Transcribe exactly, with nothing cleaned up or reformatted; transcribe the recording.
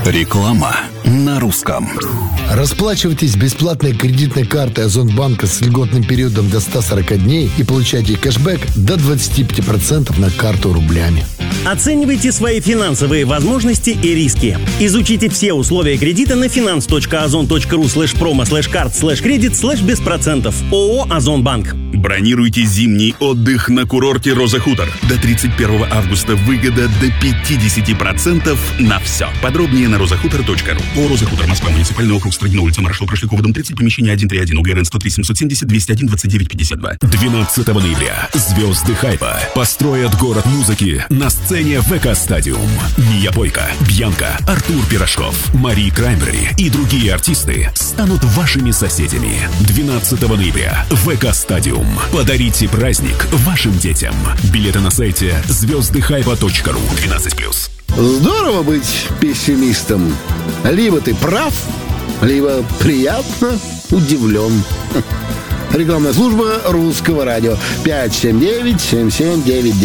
Реклама на русском. Расплачивайтесь бесплатной кредитной картой Озонбанка с льготным периодом до ста сорока дней и получайте кэшбэк до двадцати пяти процентов на карту рублями. Оценивайте свои финансовые возможности и риски. Изучите все условия кредита на finance точка озон точка ру слэш промо слэш карт слэш кредит слэш без процентов. ООО «Озонбанк». Бронируйте зимний отдых на курорте «Роза Хутор». До тридцать первого августа выгода до пятьдесят процентов на все. Подробнее на роза хутор точка ру. О, «Роза Хутор», Москва, муниципальный округ, Строгино, улица Маршал Прошлякова, дом тридцать, помещение один тридцать один, УГРН сто три семьсот семьдесят двести один двадцать девять пятьдесят два. двенадцатого ноября звезды хайпа построят город музыки на сцене ВК Стадиум. Мия Бойко, Бьянка, Артур Пирожков, Мари Краймбрери и другие артисты станут вашими соседями. двенадцатого ноября ВК Стадиум. Подарите праздник вашим детям. Билеты на сайте звезды хайпа точка ру. двенадцать плюс. Здорово быть пессимистом. Либо ты прав, либо приятно удивлен. Рекламная служба Русского радио. пять семь девять семь семь девять девять.